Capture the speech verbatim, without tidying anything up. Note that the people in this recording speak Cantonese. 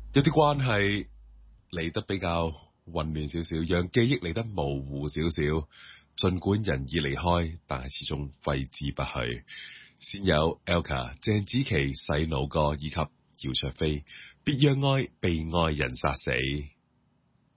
有啲關係嚟得比較混亂少少，讓記憶嚟得模糊少少。儘管人已離開，但係始終揮之不去。先有 Elka、鄭子琪洗腦歌以及姚焯菲，別讓愛被愛人殺死。